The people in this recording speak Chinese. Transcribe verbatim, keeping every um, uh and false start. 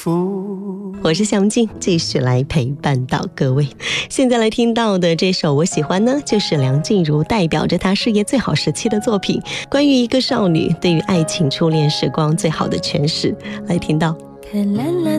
福。 我是夏文静，继续来陪伴到各位。现在来听到的这首我喜欢呢，就是梁静茹代表着她事业最好时期的作品，关于一个少女对于爱情初恋时光最好的诠释。来听到看蓝蓝